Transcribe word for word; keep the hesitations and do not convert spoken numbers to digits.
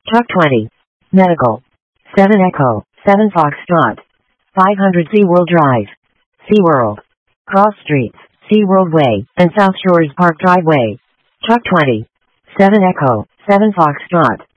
Truck twenty. Medical. seven Echo, seven Foxtrot. five hundred SeaWorld Drive. SeaWorld. Cross Streets, SeaWorld Way, and South Shores Park Driveway. Truck twenty. seven Echo, seven Foxtrot.